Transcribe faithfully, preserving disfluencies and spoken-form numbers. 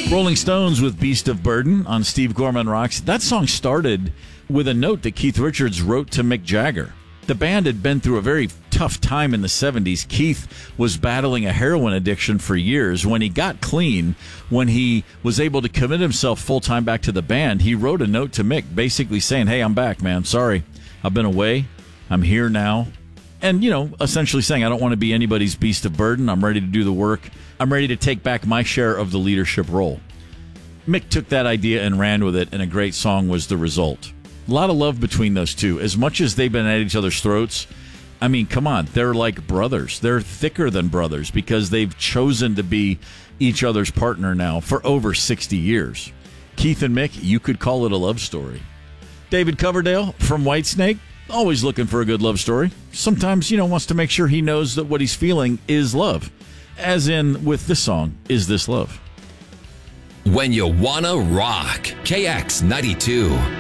Rolling Stones with Beast of Burden on Steve Gorman Rocks. That song started with a note that Keith Richards wrote to Mick Jagger. The band had been through a very tough time in the seventies. Keith was battling a heroin addiction for years. When he got clean, when he was able to commit himself full-time back to the band, he wrote a note to Mick basically saying, hey, I'm back, man. Sorry. I've been away. I'm here now. And, you know, essentially saying, I don't want to be anybody's beast of burden. I'm ready to do the work. I'm ready to take back my share of the leadership role. Mick took that idea and ran with it, and a great song was the result. A lot of love between those two. As much as they've been at each other's throats, I mean, come on, they're like brothers. They're thicker than brothers because they've chosen to be each other's partner now for over sixty years. Keith and Mick, you could call it a love story. David Coverdale from Whitesnake, always looking for a good love story. Sometimes, you know, wants to make sure he knows that what he's feeling is love. As in with this song, Is This Love? When you wanna rock, K X ninety-two.